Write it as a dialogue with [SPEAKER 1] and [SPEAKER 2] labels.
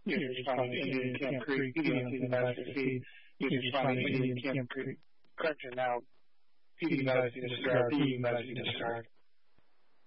[SPEAKER 1] You're responding to Indian Camp Creek, PD Master Feed. You're responding to Indian Camp Creek. Correction now, PD Master Disregard, PD Master Disregard.